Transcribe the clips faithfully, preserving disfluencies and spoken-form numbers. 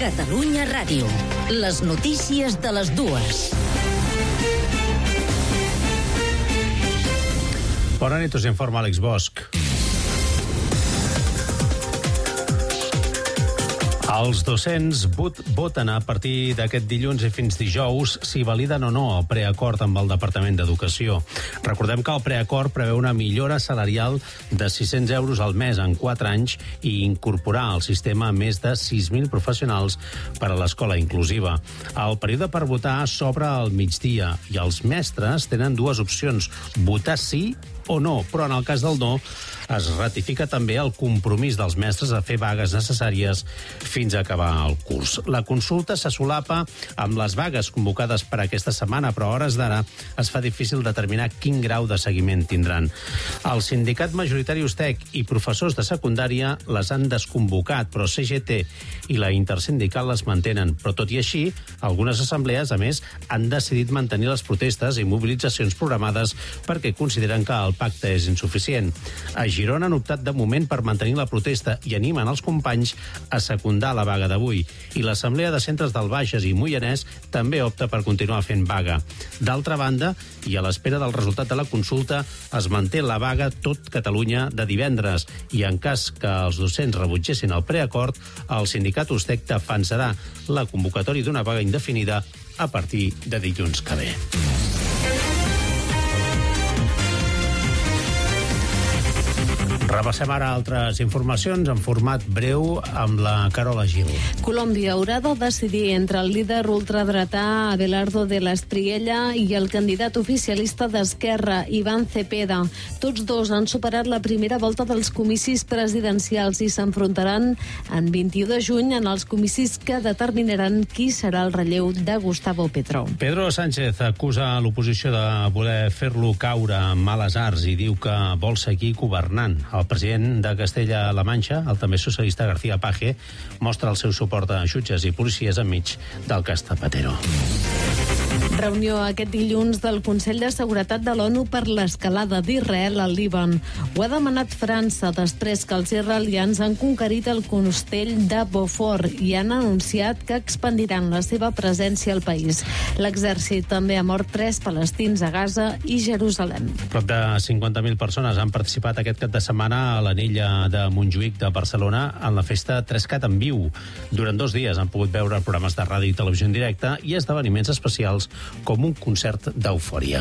Catalunya Ràdio. Les notícies de les dues. Bona nit, us informa Àlex Bosch. Els docents vot, voten a partir d'aquest dilluns i fins dijous si validen o no el preacord amb el Departament d'Educació. Recordem que el preacord preveu una millora salarial de sis-cents euros al mes en quatre anys i incorporar al sistema més de sis mil professionals per a l'escola inclusiva. El període per votar s'obre al migdia i els mestres tenen dues opcions: votar sí o no, però en el cas del no es ratifica també el compromís dels mestres a fer vagues necessàries fins a acabar el curs. La consulta se solapa amb les vagues convocades per aquesta setmana, però a hores d'ara es fa difícil determinar quin grau de seguiment tindran. El sindicat majoritari USTEC i professors de secundària les han desconvocat, però C G T i la intersindical les mantenen. Però tot i així, algunes assemblees, a més, han decidit mantenir les protestes i mobilitzacions programades perquè consideren que el pacte és insuficient. A Girona han optat de moment per mantenir la protesta i animen els companys a secundar la vaga d'avui. I l'Assemblea de Centres del Baixes i Moianès també opta per continuar fent vaga. D'altra banda, i a l'espera del resultat de la consulta, es manté la vaga tot Catalunya de divendres i en cas que els docents rebutgessin el preacord, el sindicat USTEC defensarà la convocatòria d'una vaga indefinida a partir de dilluns que ve. Repassem ara altres informacions en format breu amb la Carola Gil. Colòmbia haurà de decidir entre el líder ultradretà Abelardo de la Espriella i el candidat oficialista d'Esquerra, Iván Cepeda. Tots dos han superat la primera volta dels comicis presidencials i s'enfrontaran en vint-i-u de juny en els comicis que determinaran qui serà el relleu de Gustavo Petro. Pedro Sánchez acusa l'oposició de voler fer-lo caure amb males arts i diu que vol seguir governant. El president de Castella-La Manxa, el també socialista García Page, mostra el seu suport a jutges i policies enmig del cas Zapatero. Reunió aquest dilluns del Consell de Seguretat de l'ONU per l'escalada d'Israel al Líban. Ho ha demanat França després que els israelians han conquerit el costell de Beaufort i han anunciat que expandiran la seva presència al país. L'exèrcit també ha mort tres palestins a Gaza i Jerusalem. Prop de cinquanta mil persones han participat aquest cap de setmana a l'anella de Montjuïc de Barcelona en la festa tres cat en viu. Durant dos dies han pogut veure programes de ràdio i televisió en directe i esdeveniments especials com un concert d'eufòria.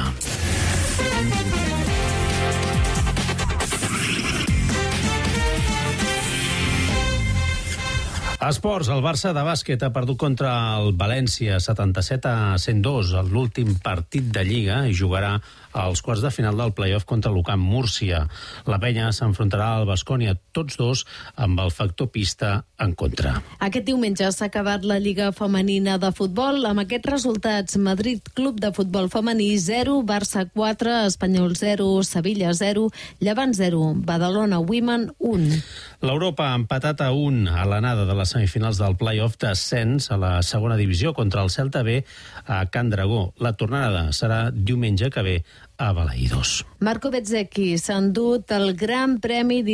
Esports, el Barça de bàsquet ha perdut contra el València setanta-set a cent dos en l'últim partit de Lliga i jugarà als quarts de final del play-off contra l'U C A M Múrcia. La penya s'enfrontarà al Baskonia, tots dos amb el factor pista en contra. Aquest diumenge s'ha acabat la Lliga Femenina de Futbol. Amb aquests resultats: Madrid Club de Futbol Femení zero, Barça quatre, Espanyol zero, Sevilla zero, Llevant zero, Badalona Women un. L'Europa ha empatat a un a l'anada de les semifinals del play-off d'ascens a la segona divisió contra el Celta B a Can Dragó. La tornada serà diumenge que ve a Balaïdos. Marco Bezzecchi s'ha endut el Gran Premi